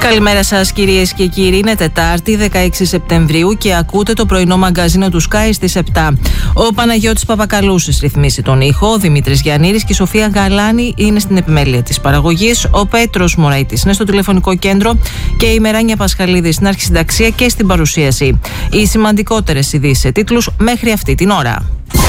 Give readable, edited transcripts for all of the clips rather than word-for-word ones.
Καλημέρα σας κυρίες και κύριοι, είναι Τετάρτη 16 Σεπτεμβρίου και ακούτε το πρωινό μαγκαζίνο του Sky στις 7. Ο Παναγιώτης Παπακαλούσης ρυθμίσει τον ήχο, ο Δημήτρης Γιαννήρης και η Σοφία Γαλάνη είναι στην επιμέλεια της παραγωγής, ο Πέτρος Μωραϊτής είναι στο τηλεφωνικό κέντρο και η Μεράνια Πασχαλίδη στην αρχισυνταξία και στην παρουσίαση. Οι σημαντικότερες ειδήσεις σε τίτλους μέχρι αυτή την ώρα.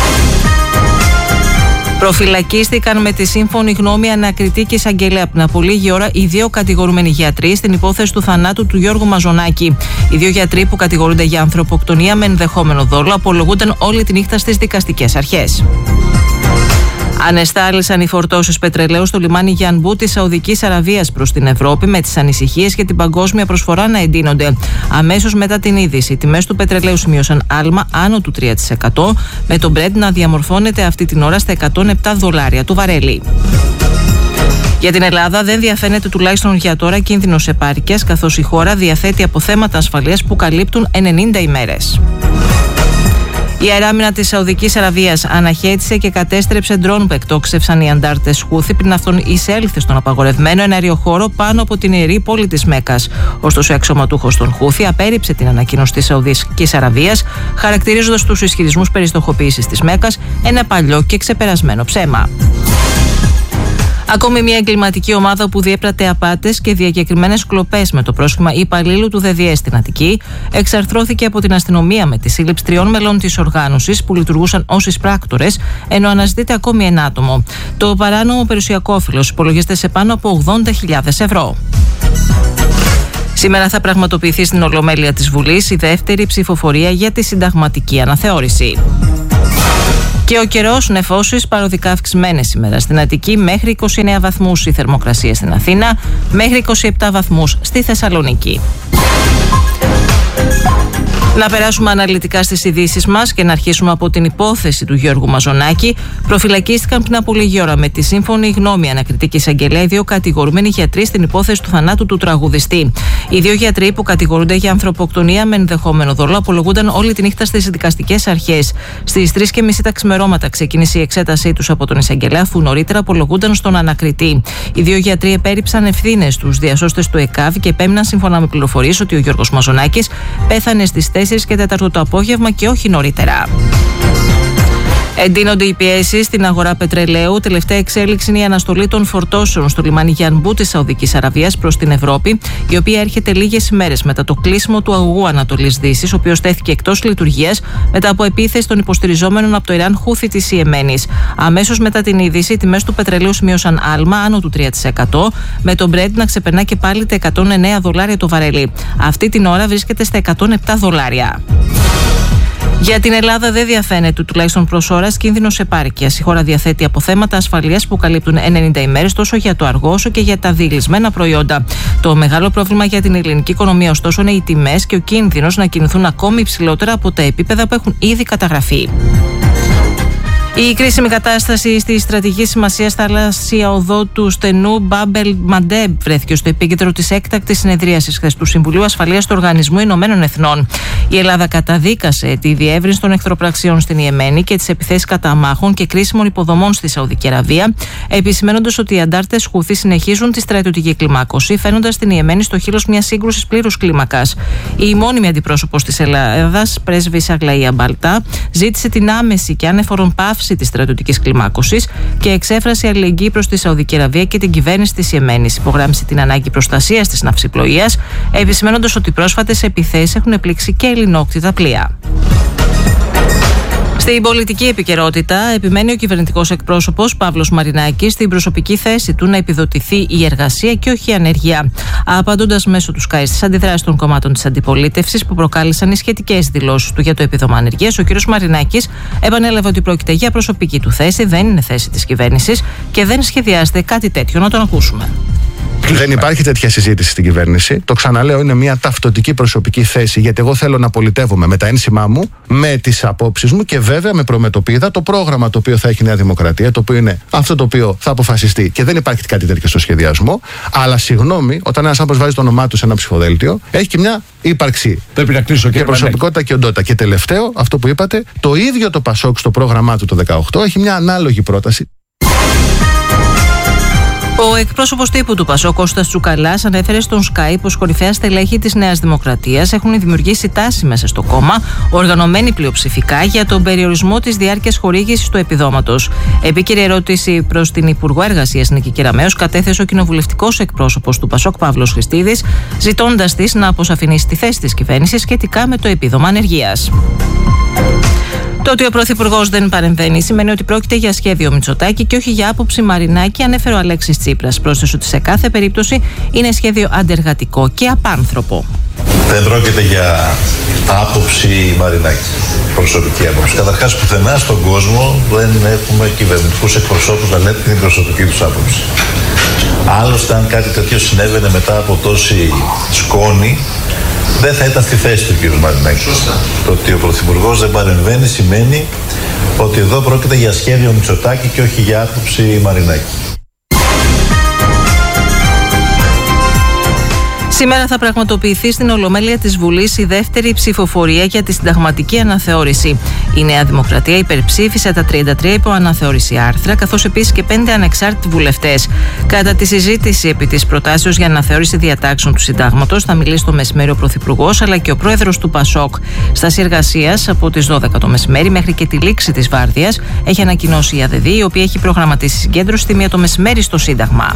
Προφυλακίστηκαν με τη σύμφωνη γνώμη ανακριτή και εισαγγελέα πριν από λίγη ώρα οι δύο κατηγορούμενοι γιατροί στην υπόθεση του θανάτου του Γιώργου Μαζονάκη. Οι δύο γιατροί που κατηγορούνται για ανθρωποκτονία με ενδεχόμενο δόλο απολογούνταν όλη τη νύχτα στις δικαστικές αρχές. Ανεστάλησαν οι φορτώσεις πετρελαίου στο λιμάνι Γιανμπού της Σαουδικής Αραβίας προς την Ευρώπη, με τις ανησυχίες για την παγκόσμια προσφορά να εντείνονται. Αμέσως μετά την είδηση, οι τιμές του πετρελαίου σημείωσαν άλμα άνω του 3%, με το Brent να διαμορφώνεται αυτή την ώρα στα $107 του βαρέλι. Για την Ελλάδα δεν διαφαίνεται τουλάχιστον για τώρα κίνδυνος επάρκειας, καθώς η χώρα διαθέτει αποθέματα ασφαλείας που καλύπτουν 90 ημέρες. Η αεράμινα της Σαουδικής Αραβίας αναχέτησε και κατέστρεψε ντρόν που εκτόξευσαν οι αντάρτες Χούθη πριν αυτόν εισέλθε στον απαγορευμένο εναέριο χώρο πάνω από την ιερή πόλη της Μέκκας. Ωστόσο, ο αξιωματούχος των Χούθη απέρριψε την ανακοίνωση της Σαουδικής Αραβίας, χαρακτηρίζοντας τους ισχυρισμούς περί στοχοποίησης της Μέκκας ένα παλιό και ξεπερασμένο ψέμα. Ακόμη μια εγκληματική ομάδα που διέπρατε απάτες και διακεκριμένες κλοπές με το πρόσχημα υπαλλήλου του ΔΔΕ στην Αττική εξαρθρώθηκε από την αστυνομία με τη σύλληψη 3 μελών της οργάνωσης που λειτουργούσαν ως εισπράκτορες, ενώ αναζητείται ακόμη ένα άτομο. Το παράνομο περιουσιακό όφελος υπολογίζεται σε πάνω από 80.000 ευρώ. Σήμερα θα πραγματοποιηθεί στην Ολομέλεια της Βουλής η δεύτερη ψηφοφορία για τη συνταγματική αναθεώρηση. Και ο καιρός, νεφώσεις παροδικά αυξημένες σήμερα στην Αττική, μέχρι 29 βαθμούς η θερμοκρασία στην Αθήνα, μέχρι 27 βαθμούς στη Θεσσαλονίκη. Να περάσουμε αναλυτικά στις ειδήσεις μας και να αρχίσουμε από την υπόθεση του Γιώργου Μαζονάκη. Προφυλακίστηκαν πριν από λίγη ώρα με τη σύμφωνη γνώμη ανακριτή και εισαγγελέα οι δύο κατηγορούμενοι γιατροί στην υπόθεση του θανάτου του τραγουδιστή. Οι δύο γιατροί που κατηγορούνται για ανθρωποκτονία με ενδεχόμενο δόλο απολογούνταν όλη τη νύχτα στις δικαστικές αρχές. Στις 3:30 τα ξημερώματα ξεκίνησε η εξέτασή τους από τον εισαγγελέα, αφού νωρίτερα απολογούνταν στον ανακριτή. Οι δύο γιατροί επέριψαν ευθύνες στους διασώστες του ΕΚΑΒ και επέμειναν σύμφωνα με πληροφορίες ότι ο Γιώργος Μαζονάκης πέθανε στις 4 και 4 το απόγευμα και όχι νωρίτερα. Εντείνονται οι πιέσεις στην αγορά πετρελαίου. Τελευταία εξέλιξη είναι η αναστολή των φορτώσεων στο λιμάνι Γιανμπού της Σαουδικής Αραβίας προς την Ευρώπη, η οποία έρχεται λίγες ημέρες μετά το κλείσιμο του αγωγού Ανατολής Δύσης, ο οποίος τέθηκε εκτός λειτουργίας μετά από επίθεση των υποστηριζόμενων από το Ιράν Χούθη της Ιεμένης. Αμέσως μετά την είδηση, οι τιμές του πετρελαίου σημείωσαν άλμα άνω του 3%, με το Brent να ξεπερνά και πάλι τα $109 το βαρέλι. Αυτή την ώρα βρίσκεται στα $107. Για την Ελλάδα δεν διαφαίνεται τουλάχιστον προς ώρας κίνδυνος επάρκειας. Η χώρα διαθέτει αποθέματα ασφαλείας που καλύπτουν 90 ημέρες τόσο για το αργό όσο και για τα διηλυσμένα προϊόντα. Το μεγάλο πρόβλημα για την ελληνική οικονομία, ωστόσο, είναι οι τιμές και ο κίνδυνος να κινηθούν ακόμη υψηλότερα από τα επίπεδα που έχουν ήδη καταγραφεί. Η κρίσιμη κατάσταση στη στρατηγική σημασία θαλάσσια οδό του στενού Μπάμπελ Μαντέμπ βρέθηκε στο επίκεντρο της έκτακτης συνεδρίασης χθες του Συμβουλίου Ασφαλείας του Οργανισμού Ηνωμένων Εθνών. Η Ελλάδα καταδίκασε τη διεύρυνση των εχθροπραξιών στην Ιεμένη και τις επιθέσεις κατά αμάχων και κρίσιμων υποδομών στη Σαουδική Αραβία, επισημαίνοντας ότι οι αντάρτες Χούθη συνεχίζουν τη στρατιωτική κλιμάκωση, φαίνοντας την Ιεμένη στο χείλος μιας σύγκρουσης πλήρους κλίμακας. Η μόνιμη αντιπρόσωπος της Ελλάδας, πρέσβης Αγλαία Μπαλτά, ζήτησε την άμεση και ανεφορον πάυση της στρατιωτικής κλιμάκωσης και εξέφρασε αλληλεγγύη προς τη Σαουδική Αραβία και την κυβέρνηση της Ιεμένης. Υπογράμμισε την ανάγκη προστασίας της ναυσιπλοείας, επισημαίνοντας ότι πρόσφατες επιθέσεις έχουν πλήξει και ελληνόκτητα πλοία. Στην πολιτική επικαιρότητα, επιμένει ο κυβερνητικός εκπρόσωπος Παύλος Μαρινάκης στην προσωπική θέση του να επιδοτηθεί η εργασία και όχι η ανεργία. Απαντώντας μέσω του Sky στις αντιδράσεις των κομμάτων της αντιπολίτευσης που προκάλεσαν οι σχετικές δηλώσεις του για το επίδομα ανεργίας, ο κ. Μαρινάκης επανέλαβε ότι πρόκειται για προσωπική του θέση, δεν είναι θέση της κυβέρνησης και δεν σχεδιάζεται κάτι τέτοιο. Να τον ακούσουμε. Δεν υπάρχει τέτοια συζήτηση στην κυβέρνηση. Το ξαναλέω, είναι μια ταυτοτική προσωπική θέση, γιατί εγώ θέλω να πολιτεύομαι με τα ένσημά μου, με τις απόψεις μου και βέβαια με προμετωπίδα το πρόγραμμα το οποίο θα έχει η Νέα Δημοκρατία, το οποίο είναι αυτό το οποίο θα αποφασιστεί και δεν υπάρχει κάτι τέτοιο στο σχεδιασμό. Αλλά συγγνώμη, όταν ένας άνθρωπος βάζει το όνομά του σε ένα ψηφοδέλτιο, έχει και μια ύπαρξη. Πρέπει να κλείσω και προσωπικότητα και οντότητα. Και τελευταίο, αυτό που είπατε, το ίδιο το Πασόκ στο πρόγραμμά του το 2018 έχει μια ανάλογη πρόταση. Ο εκπρόσωπος τύπου του ΠΑΣΟΚ, Κώστας Τσουκαλάς, ανέφερε στον Sky πως κορυφαία στελέχη της Νέας Δημοκρατίας έχουν δημιουργήσει τάση μέσα στο κόμμα, οργανωμένη πλειοψηφικά, για τον περιορισμό της διάρκειας χορήγησης του επιδόματος. Επίκαιρη ερώτηση προς την Υπουργό Εργασίας Νίκη Κεραμέως κατέθεσε ο κοινοβουλευτικός εκπρόσωπος του ΠΑΣΟΚ, Παύλος Χριστίδης, ζητώντας της να αποσαφηνίσει τη θέση της κυβέρνησης σχετικά με το επίδομα ανεργίας. Το ότι ο Πρωθυπουργός δεν παρεμβαίνει σημαίνει ότι πρόκειται για σχέδιο Μητσοτάκη και όχι για άποψη Μαρινάκη, ανέφερε ο Αλέξης Τσίπρας. Πρόσθεσε ότι σε κάθε περίπτωση είναι σχέδιο αντεργατικό και απάνθρωπο. Δεν πρόκειται για άποψη Μαρινάκη, προσωπική άποψη. Καταρχάς, πουθενά στον κόσμο δεν έχουμε κυβερνητικούς εκπροσώπους να λένε την προσωπική τους άποψη. Άλλωστε, αν κάτι τέτοιο συνέβαινε μετά από τόση σκόνη, δεν θα ήταν στη θέση του κ. Μαρινάκη. Το ότι ο Πρωθυπουργός δεν παρεμβαίνει σημαίνει ότι εδώ πρόκειται για σχέδιο Μητσοτάκη και όχι για άποψη Μαρινάκη. Σήμερα θα πραγματοποιηθεί στην Ολομέλεια της Βουλής η δεύτερη ψηφοφορία για τη συνταγματική αναθεώρηση. Η Νέα Δημοκρατία υπερψήφισε τα 33 υποαναθεώρηση άρθρα, καθώς επίσης και 5 ανεξάρτητοι βουλευτές. Κατά τη συζήτηση επί της προτάσεως για αναθεώρηση διατάξεων του Συντάγματος θα μιλήσει το μεσημέρι ο Πρωθυπουργός αλλά και ο Πρόεδρος του ΠΑΣΟΚ. Στάση εργασίας από τις 12 το μεσημέρι μέχρι και τη λήξη της βάρδιας έχει ανακοινώσει η ΑΔΔ, η οποία έχει προγραμματίσει συγκέντρωση στη 1 το μεσημέρι στο Σύνταγμα.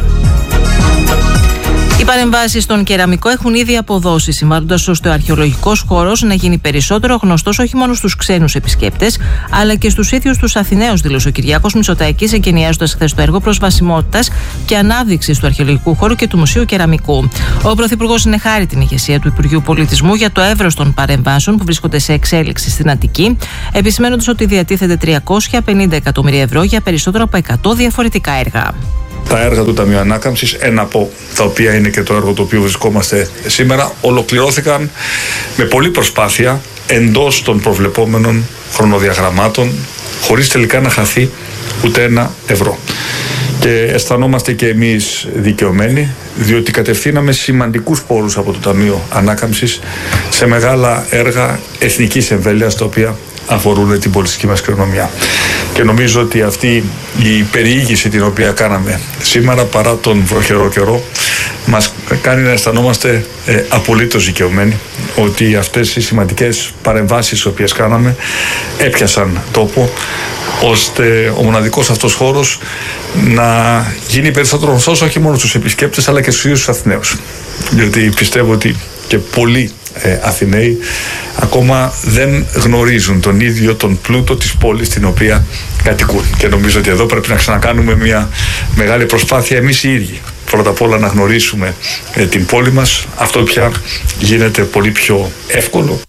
Οι παρεμβάσεις στον κεραμικό έχουν ήδη αποδώσει, συμβάλλοντας ώστε ο αρχαιολογικός χώρος να γίνει περισσότερο γνωστός όχι μόνο στους ξένους επισκέπτες, αλλά και στους ίδιους τους Αθηναίους, δήλωσε ο Κυριάκος Μητσοτάκης, εγκαινιάζοντας χθες το έργο προσβασιμότητας και ανάδειξης του αρχαιολογικού χώρου και του Μουσείου Κεραμικού. Ο Πρωθυπουργός συνεχάρει την ηγεσία του Υπουργείου Πολιτισμού για το εύρος των παρεμβάσεων που βρίσκονται σε εξέλιξη στην Αττική, επισημένοντας ότι διατίθεται 350 εκατομμύρια ευρώ για περισσότερο από 100 διαφορετικά έργα. Τα έργα του Ταμείου Ανάκαμψης, ένα από τα οποία είναι και το έργο το οποίο βρισκόμαστε σήμερα, ολοκληρώθηκαν με πολλή προσπάθεια εντός των προβλεπόμενων χρονοδιαγραμμάτων, χωρίς τελικά να χαθεί ούτε ένα ευρώ. Και αισθανόμαστε και εμείς δικαιωμένοι, διότι κατευθύναμε σημαντικούς πόρους από το Ταμείο Ανάκαμψης σε μεγάλα έργα εθνικής εμβέλειας, τα οποία αφορούν την πολιτιστική μας κληρονομιά. Και νομίζω ότι αυτή η περιήγηση την οποία κάναμε σήμερα, παρά τον βροχερό καιρό, μας κάνει να αισθανόμαστε απολύτως δικαιωμένοι ότι αυτές οι σημαντικές παρεμβάσεις τις οποίες κάναμε έπιασαν τόπο, ώστε ο μοναδικός αυτός χώρος να γίνει περισσότερο γνωστός όχι μόνο στους επισκέπτες αλλά και στους ίδιους τους Αθηναίους. Διότι πιστεύω ότι και πολλοί Αθηναίοι ακόμα δεν γνωρίζουν τον ίδιο τον πλούτο της πόλης στην οποία κατοικούν. Και νομίζω ότι εδώ πρέπει να ξανακάνουμε μια μεγάλη προσπάθεια εμείς οι ίδιοι. Πρώτα απ' όλα να γνωρίσουμε την πόλη μας. Αυτό πια γίνεται πολύ πιο εύκολο.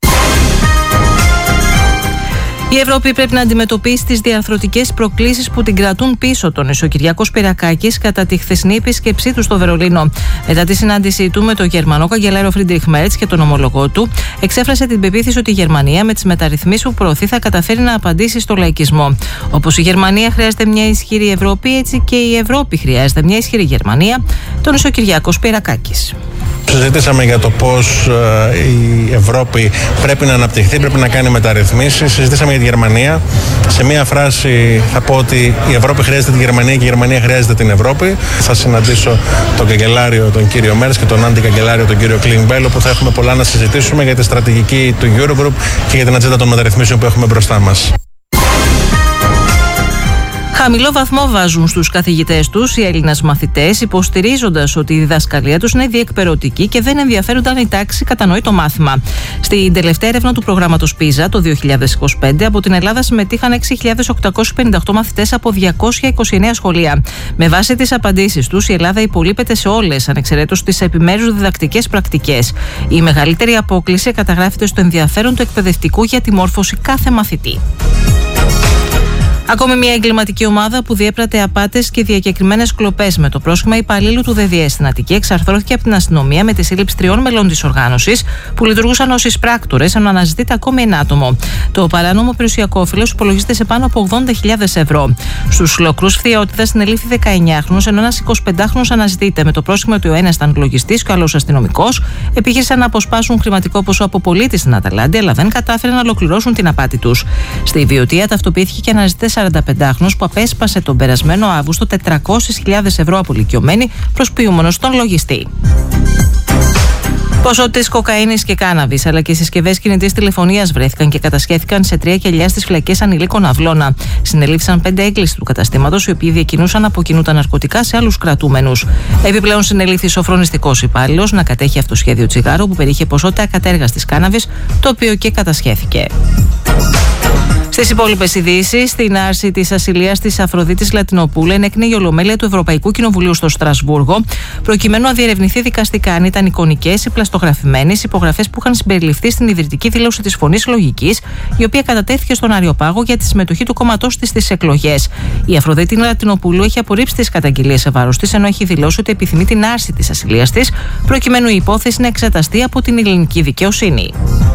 Η Ευρώπη πρέπει να αντιμετωπίσει τις διαρθρωτικές προκλήσεις που την κρατούν πίσω, τόνισε ο Κυριάκος Πυρακάκης κατά τη χθεσινή επίσκεψή του στο Βερολίνο. Μετά τη συνάντησή του με τον Γερμανό καγκελάριο Φρίντριχ Μέρτς και τον ομολογό του, εξέφρασε την πεποίθηση ότι η Γερμανία με τις μεταρρυθμίσεις που προωθεί θα καταφέρει να απαντήσει στο λαϊκισμό. Όπως η Γερμανία χρειάζεται μια ισχυρή Ευρώπη, έτσι και η Ευρώπη χρειάζεται μια ισχυρή Γερμανία, τόνισε ο Κυριάκος Πυρακάκης. Συζητήσαμε για το πώς η Ευρώπη πρέπει να αναπτυχθεί, πρέπει να κάνει μεταρρυθμίσεις. Συζητήσαμε για τη Γερμανία. Σε μία φράση θα πω ότι η Ευρώπη χρειάζεται τη Γερμανία και η Γερμανία χρειάζεται την Ευρώπη. Θα συναντήσω τον καγκελάριο, τον κύριο Μέρτς, και τον αντικαγκελάριο, τον κύριο Κλίνγκμπελ, όπου θα έχουμε πολλά να συζητήσουμε για τη στρατηγική του Eurogroup και για την ατζέντα των μεταρρυθμίσεων που έχουμε μπροστά μας. Χαμηλό βαθμό βάζουν στους καθηγητές τους οι Έλληνες μαθητές, υποστηρίζοντας ότι η διδασκαλία τους είναι διεκπερωτική και δεν ενδιαφέρονται αν η τάξη κατανοεί το μάθημα. Στην τελευταία έρευνα του προγράμματος PISA το 2025, από την Ελλάδα συμμετείχαν 6.858 μαθητές από 229 σχολεία. Με βάση τις απαντήσεις τους, η Ελλάδα υπολείπεται σε όλες, ανεξαιρέτως τις επιμέρους διδακτικές πρακτικές. Η μεγαλύτερη απόκλιση καταγράφεται στο ενδιαφέρον του εκπαιδευτικού για τη μόρφωση κάθε μαθητή. Ακόμη μια εγκληματική ομάδα που διέπρατε απάτες και διακεκριμένες κλοπές με το πρόσχημα υπαλλήλου του ΔΔΕ στην Αττική εξαρθρώθηκε από την αστυνομία με τη σύλληψη 3 μελών της οργάνωσης που λειτουργούσαν ως εισπράκτορες, ενώ αναζητείται ακόμη ένα άτομο. Το παράνομο περιουσιακό όφελος υπολογίζεται σε πάνω από 80.000 ευρώ. Στους λοκρούς φθιότητας συνελήφθη 19χρονος, ενώ ένας 25χρονος αναζητείται με το πρόσχημα ότι ο ένας ήταν λογιστής και ο άλλος αστυνομικός. Επιχείρησαν να αποσπάσουν χρηματικό ποσό από πολίτη στην Αταλάντη, αλλά δεν κατάφεραν να ολοκληρώσουν την απάτη τους. Στη Βιωτία ταυτοποιήθηκε και αναζητείται 45χρονος που απέσπασε τον περασμένο Αύγουστο 400.000 ευρώ από ηλικιωμένη προσποιούμενος στον λογιστή. Ποσότητες κοκαίνης και κάναβης αλλά και συσκευές κινητής τηλεφωνίας βρέθηκαν και κατασχέθηκαν σε 3 κελιά στις φυλακές ανηλίκων Αυλώνα. Συνελήφθησαν 5 έγκλειστοι του καταστήματος, οι οποίοι διακινούσαν από κοινού τα ναρκωτικά σε άλλους κρατούμενους. Επιπλέον, συνελήφθη σοφρονιστικός υπάλληλος να κατέχει αυτοσχέδιο τσιγάρο που περιείχε ποσότητα ακατέργαστης κάναβης, το οποίο και κατασχέθηκε. Στις υπόλοιπες ειδήσεις, στην άρση της ασυλίας της Αφροδίτης Λατινοπούλου ενέκρινε η Ολομέλεια του Ευρωπαϊκού Κοινοβουλίου στο Στρασβούργο, προκειμένου να διερευνηθεί δικαστικά αν ήταν εικονικές ή πλαστογραφημένες υπογραφές που είχαν συμπεριληφθεί στην ιδρυτική δήλωση της Φωνής Λογικής, η οποία κατατέθηκε στον Αριοπάγο για τη συμμετοχή του κόμματός της στις εκλογές. Η Αφροδίτη Λατινοπούλου έχει απορρίψει τις καταγγελίες σε βάρος της, ενώ έχει δηλώσει ότι επιθυμεί την άρση της ασυλίας της, προκειμένου η υπόθεση να εξεταστεί από την ελληνική δικαιοσύνη.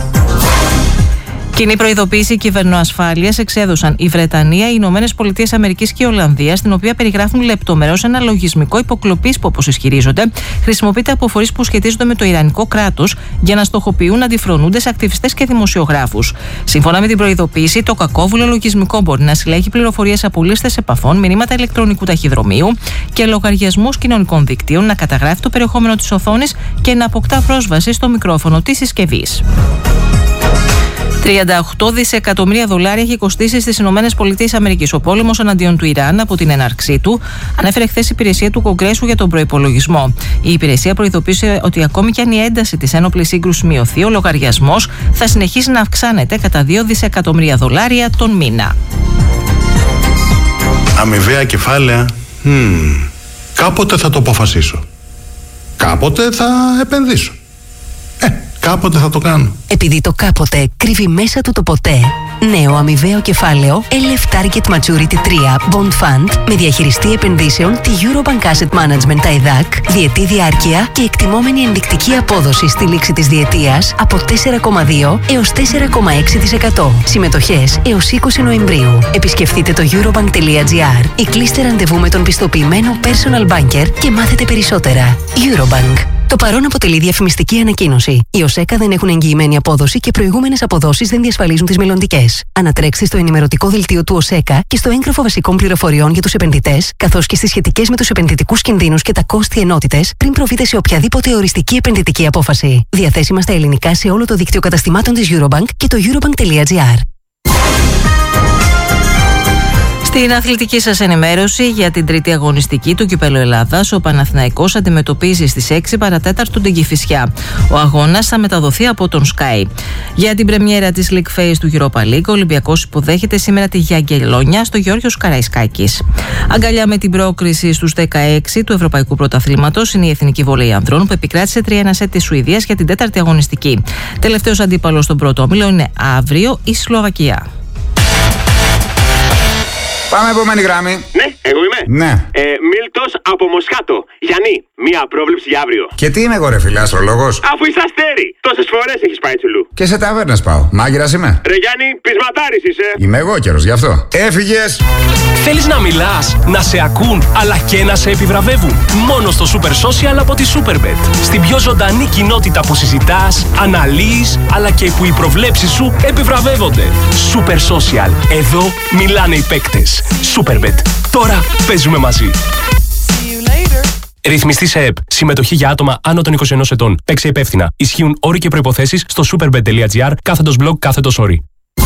Κοινή προειδοποίηση κυβερνοασφάλειας εξέδωσαν η Βρετανία, οι Ηνωμένες Πολιτείες Αμερικής και η Ολλανδία, στην οποία περιγράφουν λεπτομερώς ένα λογισμικό υποκλοπής που, όπως ισχυρίζονται, χρησιμοποιείται από φορείς που σχετίζονται με το Ιρανικό κράτος για να στοχοποιούν αντιφρονούντες, ακτιβιστές και δημοσιογράφους. Σύμφωνα με την προειδοποίηση, το κακόβουλο λογισμικό μπορεί να συλλέγει πληροφορίες από λίστες επαφών, μηνύματα ηλεκτρονικού ταχυδρομείου και λογαριασμούς κοινωνικών δικτύων, να καταγράφει το περιεχόμενο της οθόνης και να αποκτά πρόσβαση στο μικρόφωνο της συσκευής. 38 δισεκατομμύρια δολάρια έχει κοστίσει στις Ηνωμένες Πολιτείες Αμερικής ο πόλεμος εναντίον του Ιράν από την έναρξή του, ανέφερε χθες η υπηρεσία του Κογκρέσου για τον προϋπολογισμό. Η υπηρεσία προειδοποίησε ότι ακόμη και αν η ένταση της ένοπλης σύγκρουσης μειωθεί, ο λογαριασμός θα συνεχίσει να αυξάνεται κατά 2 δισεκατομμύρια δολάρια τον μήνα. Αμοιβαία κεφάλαια. Κάποτε θα το αποφασίσω. Κάποτε θα επενδύσω. Κάποτε θα το κάνω. Επειδή το κάποτε κρύβει μέσα του το ποτέ. Νέο αμοιβαίο κεφάλαιο LF Target Maturity 3 Bond Fund με διαχειριστή επενδύσεων τη Eurobank Asset Management ΤΑΙΔΑΚ, διετή διάρκεια και εκτιμόμενη ενδεικτική απόδοση στη λήξη της διετίας από 4,2 έως 4,6%. Συμμετοχές έως 20 Νοεμβρίου. Επισκεφτείτε το eurobank.gr ή κλείστε ραντεβού με τον πιστοποιημένο personal banker και μάθετε περισσότερα. Eurobank. Το παρόν αποτελεί διαφημιστική ανακοίνωση. Οι ΟΣΕΚΑ δεν έχουν εγγυημένη απόδοση και προηγούμενες αποδόσεις δεν διασφαλίζουν τις μελλοντικές. Ανατρέξτε στο ενημερωτικό δελτίο του ΟΣΕΚΑ και στο έγγραφο βασικών πληροφοριών για τους επενδυτές, καθώς και στις σχετικές με τους επενδυτικούς κινδύνους και τα κόστη ενότητες, πριν προβείτε σε οποιαδήποτε οριστική επενδυτική απόφαση. Διαθέσιμα στα ελληνικά σε όλο το δίκτυο καταστημάτων της Eurobank και το eurobank.gr. Στην αθλητική σας ενημέρωση για την τρίτη αγωνιστική του Κυπέλλου Ελλάδας, ο Παναθηναϊκός αντιμετωπίζει στις 6 παρατέταρτο την Κηφισιά. Ο αγώνας θα μεταδοθεί από τον Sky. Για την πρεμιέρα της League Phase του Europa League, ο Ολυμπιακός υποδέχεται σήμερα τη Γιαγγελόνια στο Γιώργος Καραϊσκάκης. Αγκαλιά με την πρόκριση στους 16 του Ευρωπαϊκού Πρωταθλήματος είναι η Εθνική Βόλεϊ Ανδρών που επικράτησε 3-1 σετ της Σουηδίας για την τέταρτη αγωνιστική. Τελευταίος αντίπαλος στον πρώτο όμιλο είναι αύριο η Σλοβακία. Πάμε επόμενη γράμμη. Ναι, εγώ είμαι. Ναι. Μίλτος από Μοσχάτο. Γιάννη, μία πρόβλεψη για αύριο. Και τι είμαι εγώ, ρε φίλε, αστρολόγος? Αφού είσαι αστέρι. Τόσες φορές έχεις πάει τσουλού. Και σε ταβέρνες πάω. Μάγειρας είμαι. Ρε Γιάννη, πεισματάρης είσαι. Είμαι εγώ καιρος, γι' αυτό. Έφυγες. Θέλεις να μιλάς, να σε ακούν, αλλά και να σε επιβραβεύουν? Μόνο στο Super Social από τη Superbet. Στην πιο ζωντανή κοινότητα που συζητάς, αναλύεις, αλλά και που οι προβλέψεις σου επιβραβεύονται. Super Social. Εδώ μιλάνε οι παίκτες. Superbet. Τώρα παίζουμε μαζί. Ρυθμιστή σε ΕΠ. Συμμετοχή για άτομα άνω των 21 ετών. Παίξε υπεύθυνα. Ισχύουν όροι και προϋποθέσεις στο superbet.gr/blog/όροι.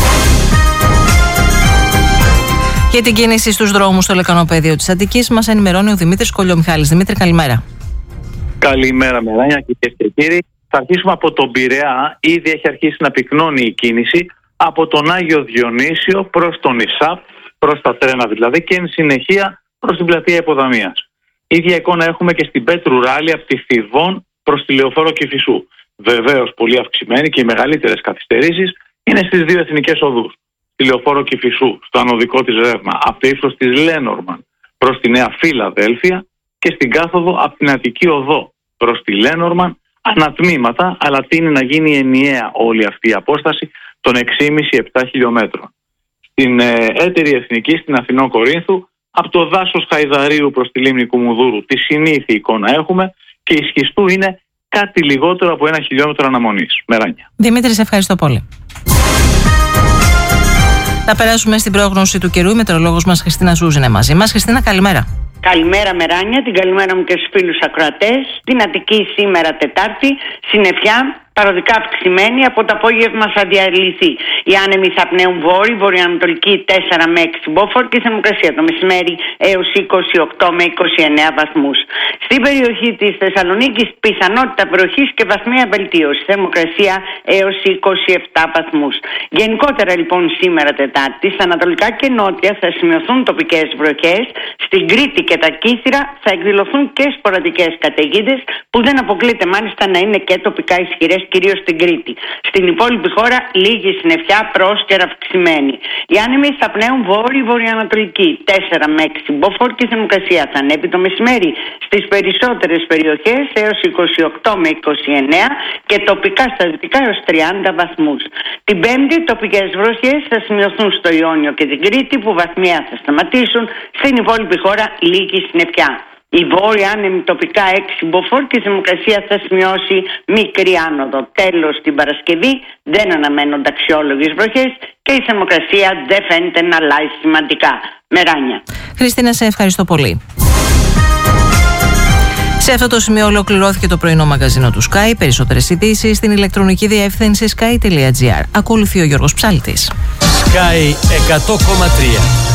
Για την κίνηση στους δρόμους στο λεκανοπέδιο της Αττικής μας ενημερώνει ο Δημήτρης Κολιομιχάλης. Δημήτρη, καλημέρα. Καλημέρα, Μεράνια, κυρίες και κύριοι. Θα αρχίσουμε από τον Πειραιά. Ήδη έχει αρχίσει να πυκνώνει η κίνηση από τον Άγιο Διονύσιο προς τον Ισάπ, προς τα τρένα δηλαδή, και εν συνεχεία προς την πλατεία Υποδαμίας. Ίδια εικόνα έχουμε και στην Πέτρου Ράλη από τη Θηβών προς τη Λεωφόρο Κηφισού. Βεβαίως πολύ αυξημένη και οι μεγαλύτερες καθυστερήσεις είναι στις δύο εθνικές οδούς. Στη Λεωφόρο Κηφισού, στο ανωδικό της ρεύμα, από το ύψος της Λένορμαν προς τη Νέα Φιλαδέλφια και στην κάθοδο από την Αττική Οδό προς τη Λένορμαν, ανατμήματα, αλλά τείνει να γίνει ενιαία όλη αυτή η απόσταση των 6,5-7 χιλιόμετρων. Στην έτερη εθνική, στην Αθηνό Κορίνθου, από το δάσος Χαϊδαρίου προς τη λίμνη Κουμουδούρου, τη συνήθη εικόνα έχουμε, και η Σχιστού είναι κάτι λιγότερο από 1 χιλιόμετρο αναμονής. Μεράνια. Δημήτρη, σε ευχαριστώ πολύ. Να περάσουμε στην πρόγνωση του καιρού. Η μετεωρολόγος μας Χριστίνα Ζούζη είναι μαζί μας. Χριστίνα, καλημέρα. Καλημέρα Μεράνια, την καλημέρα μου και στους φίλους ακροατές. Στην Αττική σήμερα Τετάρτη, συννεφιά παροδικά αυξημένη, από το απόγευμα θα διαλυθεί. Οι άνεμοι θα πνέουν βορειοανατολική 4 με 6 μποφόρ και η θερμοκρασία το μεσημέρι έως 28 με 29 βαθμούς. Στην περιοχή της Θεσσαλονίκης πιθανότητα βροχής και βαθμία βελτίωση. Θερμοκρασία έως 27 βαθμούς. Γενικότερα λοιπόν σήμερα Τετάρτη, στα ανατολικά και νότια θα σημειωθούν τοπικές βροχές. Στην Κρήτη και τα Κύθυρα θα εκδηλωθούν και σποραδικές καταιγίδες που δεν αποκλείται μάλιστα να είναι και τοπικά ισχυρές, κυρίως στην Κρήτη. Στην υπόλοιπη χώρα λίγη συννεφιά πρόσκαιρα αυξημένη. Οι άνεμοι θα πνέουν βορειοανατολική 4 με 6 μποφόρ και η θερμοκρασία θα ανέβει το μεσημέρι στις περισσότερες περιοχές έως 28 με 29 και τοπικά στα δυτικά έως 30 βαθμούς. Την Πέμπτη τοπικές βροχές θα σημειωθούν στο Ιόνιο και την Κρήτη που βαθμία θα σταματήσουν. Στην υπόλοιπη χώρα λίγη συννεφιά. Η βόρεια άνεμη τοπικά 6 μποφόρ και η θερμοκρασία θα σημειώσει μικρή άνοδο. Τέλος, την Παρασκευή δεν αναμένονται αξιόλογες βροχές και η θερμοκρασία δεν φαίνεται να αλλάζει σημαντικά. Μεράνια. Χριστίνα, σε ευχαριστώ πολύ. Σε αυτό το σημείο ολοκληρώθηκε το πρωινό μαγαζίνο του Sky. Περισσότερες ειδήσεις στην ηλεκτρονική διεύθυνση sky.gr. Ακολουθεί ο Γιώργος Ψάλτης. Sky 100,3.